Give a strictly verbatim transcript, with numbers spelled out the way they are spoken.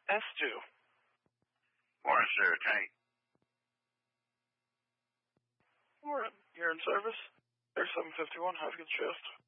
S two. Morning, sir. Tank. Morning. You're in service? Air seven fifty-one. Have a good shift.